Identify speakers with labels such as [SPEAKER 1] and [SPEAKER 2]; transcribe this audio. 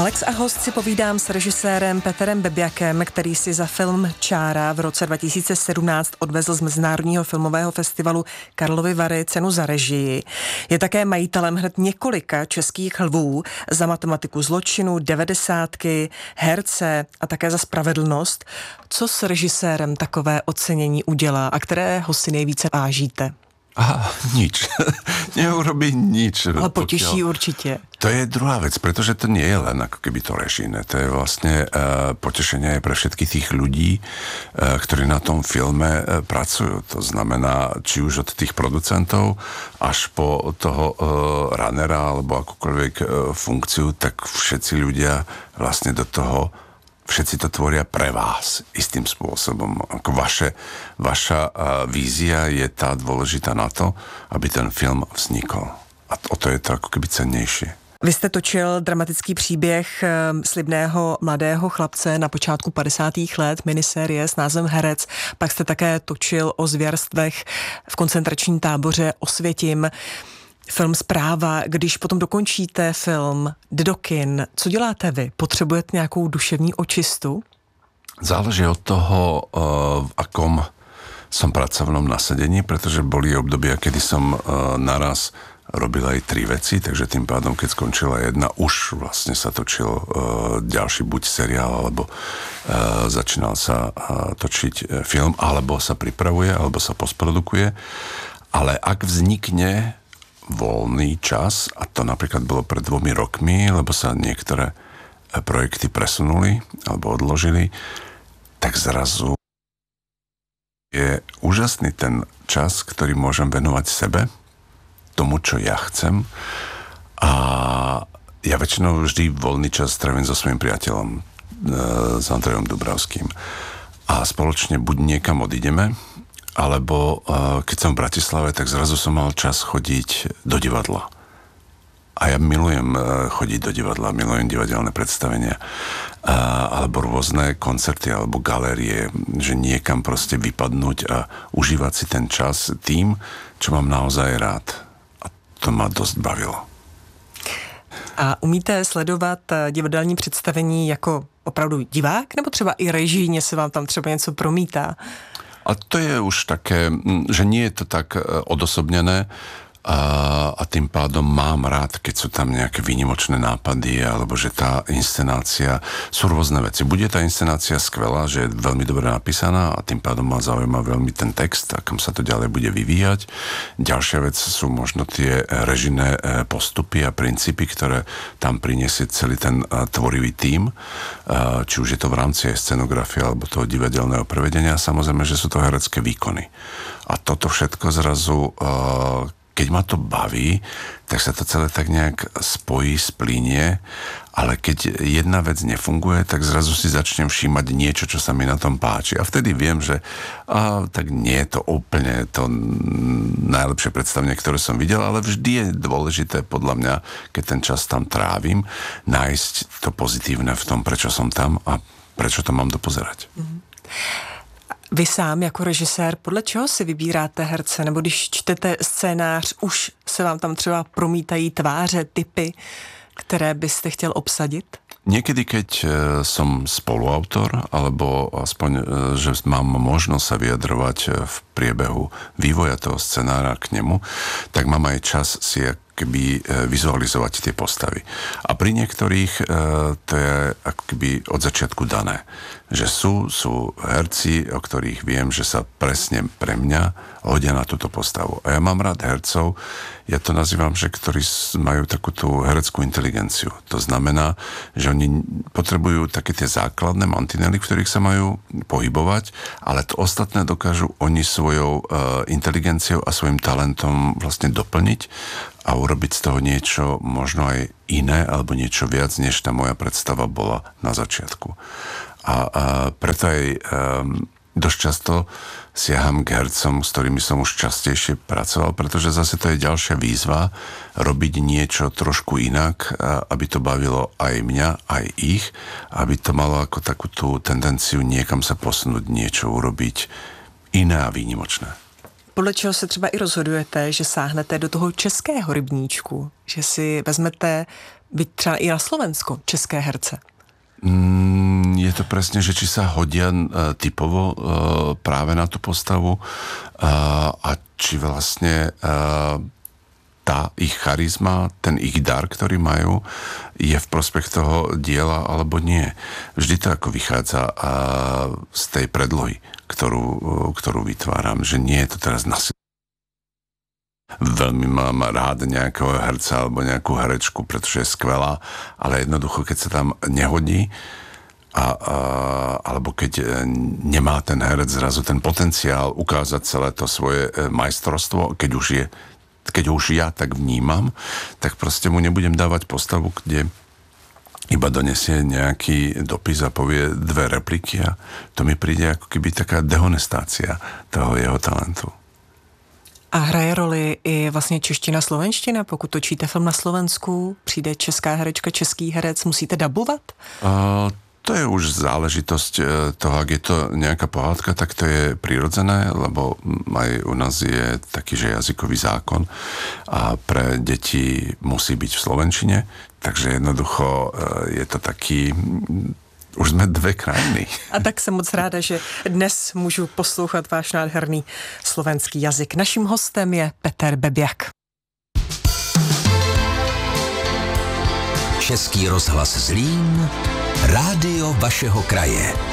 [SPEAKER 1] Alex a host si povídám s režisérem Petrem Bebiakem, který si za film Čára v roce 2017 odvezl z Mezinárodního filmového festivalu Karlovy Vary cenu za režii. Je také majitelem hned několika českých lvů za matematiku zločinu, 90, herce a také za spravedlnost. Co s režisérem takové ocenění udělá a kterého si nejvíce vážíte?
[SPEAKER 2] Nič. Neurobí nič.
[SPEAKER 1] Ale poteší určite.
[SPEAKER 2] To je druhá vec, pretože to nie je len ako keby to režijné. To je vlastne potešenie aj pre všetkých tých ľudí, ktorí na tom filme pracujú. To znamená, či už od tých producentov až po toho runnera alebo akúkoľvek funkciu, tak všetci ľudia vlastne do toho všetci to tvoria pre vás istým spôsobom. Ako vaša vízia je tá dôležitá na to, aby ten film vznikol. A o to je to ako keby cennejšie.
[SPEAKER 1] Vy jste točil dramatický příběh slibného mladého chlapce na počátku 50. let, minisérie s názvem Herec. Pak jste také točil o zvěrstvech v koncentračním táboře Osvětim. Film Zpráva. Když potom dokončíte film, jde do kin. Co děláte vy? Potřebujete nějakou duševní očistu?
[SPEAKER 2] Záleží od toho, v akom som pracovnom nasadení, pretože boli obdobia, kedy som naraz robil aj 3 veci, takže tým pádom, keď skončila jedna, už vlastne sa točil ďalší buď seriál, alebo začínal sa točiť film, alebo sa pripravuje, alebo sa postprodukuje. Ale ak vznikne voľný čas, a to napríklad bolo pred 2 rokmi, lebo sa niektoré projekty presunuli alebo odložili, tak zrazu je úžasný ten čas, ktorý môžem venovať sebe, tomu, čo ja chcem. A ja väčšinou vždy voľný čas trávim so svojím priateľom, s Andrejom Dubravským. A spoločne buď niekam odídeme, alebo keď som v Bratislave, tak zrazu som mal čas chodiť do divadla. A ja milujem chodiť do divadla, milujem divadelné predstavenia, alebo rôzne koncerty, alebo galérie, že niekam proste vypadnúť a užívať si ten čas tým, čo mám naozaj rád. A to ma dosť bavilo.
[SPEAKER 1] A umíte sledovat divadelní představení jako opravdu divák, nebo třeba i režijně se vám tam třeba něco promítá?
[SPEAKER 2] A to je už také, že nie je to tak odosobnené a tým pádom mám rád, keď sú tam nejaké výnimočné nápady, alebo že tá inscenácia, sú rôzne veci. Bude tá inscenácia skvelá, že je veľmi dobre napísaná a tým pádom ma zaujíma veľmi ten text a kam sa to ďalej bude vyvíjať. Ďalšia vec sú možno tie režijné postupy a princípy, ktoré tam priniesie celý ten tvorivý tím, či už je to v rámci scenografie alebo toho divadelného prevedenia. Samozrejme, že sú to herecké výkony. A toto všetko zrazu keď ma to baví, tak sa to celé tak nejak spojí, splínie, ale keď jedna vec nefunguje, tak zrazu si začnem všímať niečo, čo sa mi na tom páči. A vtedy viem, že tak nie je to úplne to najlepšie predstavenie, ktoré som videl, ale vždy je dôležité podľa mňa, keď ten čas tam trávim, nájsť to pozitívne v tom, prečo som tam a prečo to mám dopozerať.
[SPEAKER 1] Vy sám jako režisér, podle čeho si vybíráte herce? Nebo když čtete scénář, už se vám tam třeba promítají tváře, typy, které byste chtěl obsadit?
[SPEAKER 2] Niekedy, keď som spoluautor, alebo aspoň, že mám možnosť sa vyjadrovať v priebehu vývoja toho scenára k nemu, tak mám aj čas si keby vizualizovať tie postavy. A pri niektorých to je ako keby od začiatku dané. Že sú herci, o ktorých viem, že sa presne pre mňa hodia na túto postavu. A ja mám rád hercov, ja to nazývam, že ktorí majú takú tú hereckú inteligenciu. To znamená, že oni potrebujú také tie základné mantinely, v ktorých sa majú pohybovať, ale to ostatné dokážu oni svojou inteligenciou a svojim talentom vlastne doplniť a urobiť z toho niečo možno aj iné alebo niečo viac, než tá moja predstava bola na začiatku. A preto aj dosť často siaham k hercom, s ktorými som už častejšie pracoval, pretože zase to je ďalšia výzva robiť niečo trošku inak, aby to bavilo aj mňa, aj ich, aby to malo ako takú tú tendenciu niekam sa posunúť, niečo urobiť iné a výnimočné.
[SPEAKER 1] Podle čeho se třeba i rozhodujete, že sáhnete do toho českého rybníčku, že si vezmete byť třeba i na Slovensku české herce?
[SPEAKER 2] Je to presne, že či sa hodia typovo práve na tú postavu a či vlastne tá ich charizma, ten ich dar, ktorý majú, je v prospech toho diela alebo nie. Vždy to ako vychádza z tej predlohy, ktorú vytváram, že nie je to teraz nasilné. Veľmi mám rád nejakého herca alebo nejakú herečku, pretože je skvelá, ale jednoducho, keď sa tam nehodí alebo keď nemá ten herec zrazu ten potenciál ukázať celé to svoje majstrovstvo, keď už ja tak vnímam, tak proste mu nebudem dávať postavu, kde iba donesie nejaký dopis a povie 2 repliky a to mi príde ako keby taká dehonestácia toho jeho talentu.
[SPEAKER 1] A hraje roli i vlastně čeština, slovenština? Pokud točíte film na Slovensku, přijde česká herečka, český herec, musíte dabovat?
[SPEAKER 2] To je už záležitosť toho, ak je to nejaká pohádka, tak to je prirodzené, lebo aj u nás je taký, že jazykový zákon a pre deti musí byť v slovenčine, takže jednoducho je to taký... Už jsme 2 krajiny.
[SPEAKER 1] A tak jsem moc ráda, že dnes můžu poslouchat váš nádherný slovenský jazyk. Naším hostem je Peter Bebiak.
[SPEAKER 3] Český rozhlas Zlín, rádio vašeho kraje.